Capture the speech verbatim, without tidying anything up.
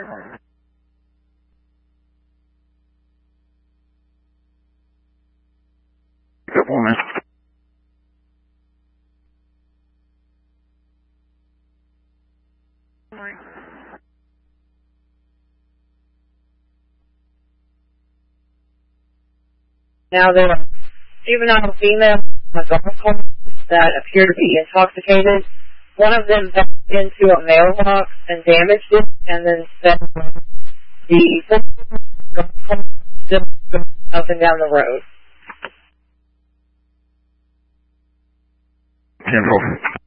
Good morning. Now there are juvenile females on a golf course that appear to be intoxicated. One of them backed into a mailbox and damaged it, and then fell. The golf course is still going up and down the road. Kendall.